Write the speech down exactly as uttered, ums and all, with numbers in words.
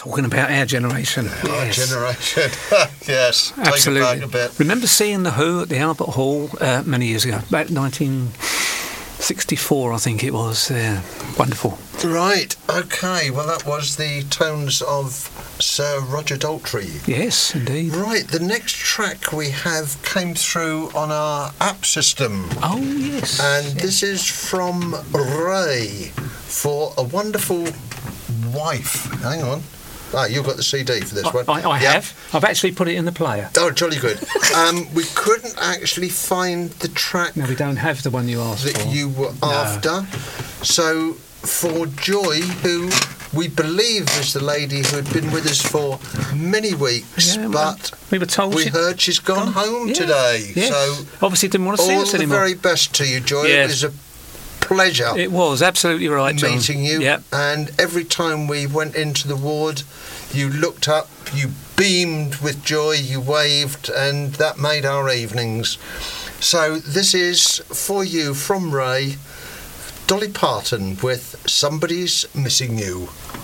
Talking about our generation. Our yes. generation. Yes. Absolutely. Take it back a bit. Remember seeing The Who at the Albert Hall uh, many years ago, about nineteen sixty-four, I think it was. Yeah. Wonderful. Right. Okay. Well, that was the tones of Sir Roger Daltrey. Yes, indeed. Right. The next track we have came through on our app system. Oh, yes. And yes. this is from Ray for A Wonderful Wife. Hang on. Ah, you've got the C D for this I, one. I, I yeah. have. I've actually put it in the player. Oh, jolly good. um, we couldn't actually find the track No, we don't have the one you asked that for. you were No. after. So, for Joy, who we believe is the lady who had been with us for many weeks, Yeah, well, but we were told we she'd heard she's gone gone. home Yeah. today. Yes. So, obviously didn't want to see all us the anymore. very best to you, Joy. Yes. It was a pleasure It was absolutely right, John. meeting you. Yep. And every time we went into the ward, you looked up, you beamed with joy, you waved, and that made our evenings. So this is for you from Ray, Dolly Parton with Somebody's Missing You.